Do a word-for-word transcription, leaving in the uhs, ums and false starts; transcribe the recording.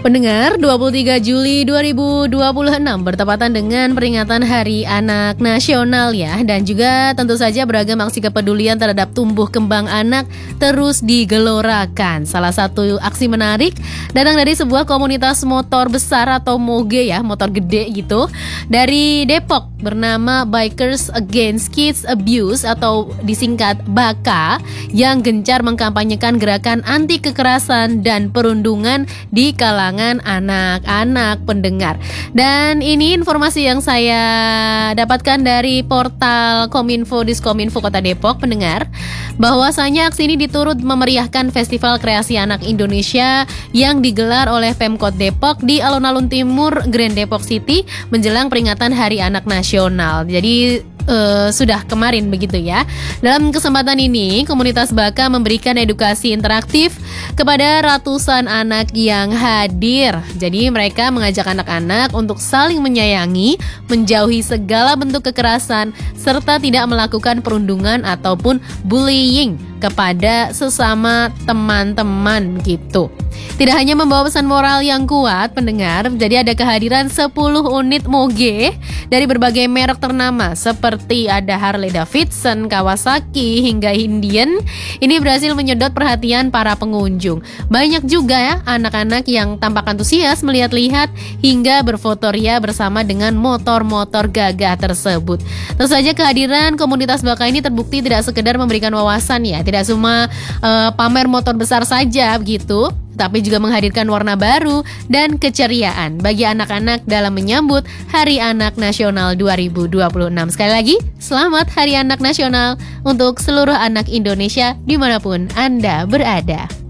Pendengar, dua puluh tiga Juli dua ribu dua puluh enam bertepatan dengan peringatan Hari Anak Nasional ya. Dan juga tentu saja beragam aksi kepedulian terhadap tumbuh kembang anak terus digelorakan. Salah satu aksi menarik datang dari sebuah komunitas motor besar atau moge ya, motor gede gitu, dari Depok bernama Bikers Against Kids Abuse atau disingkat BAKA, yang gencar mengkampanyekan gerakan anti kekerasan dan perundungan di kalangan anak-anak pendengar. Dan ini informasi yang saya dapatkan dari portal Kominfo Diskominfo Kota Depok, pendengar, bahwasanya aksi ini diturut memeriahkan Festival Kreasi Anak Indonesia yang digelar oleh Pemkot Depok di alun-alun timur Grand Depok City menjelang peringatan Hari Anak Nasional. Jadi Uh, sudah kemarin begitu ya. Dalam kesempatan ini, komunitas BAKA memberikan edukasi interaktif kepada ratusan anak yang hadir. Jadi mereka mengajak anak-anak untuk saling menyayangi, menjauhi segala bentuk kekerasan, serta tidak melakukan perundungan ataupun bullying kepada sesama teman-teman gitu. Tidak hanya membawa pesan moral yang kuat, pendengar, jadi ada kehadiran sepuluh unit moge dari berbagai merek ternama seperti ada Harley Davidson, Kawasaki, hingga Indian. Ini berhasil menyedot perhatian para pengunjung. Banyak juga ya anak-anak yang tampak antusias melihat-lihat hingga berfotoria bersama dengan motor-motor gagah tersebut. Tentu saja kehadiran komunitas BAKA ini terbukti tidak sekedar memberikan wawasan ya, tidak cuma uh, pamer motor besar saja begitu, tapi juga menghadirkan warna baru dan keceriaan bagi anak-anak dalam menyambut Hari Anak Nasional dua ribu dua puluh enam. Sekali lagi, selamat Hari Anak Nasional untuk seluruh anak Indonesia dimanapun Anda berada.